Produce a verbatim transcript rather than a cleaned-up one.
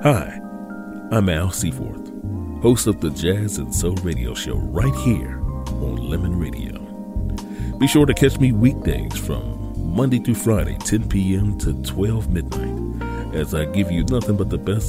Hi, I'm Al Seaforth, host of the Jazz and Soul Radio Show right here on Lemon Radio. Be sure to catch me weekdays from Monday through Friday, ten p.m. to twelve midnight, as I give you nothing but the best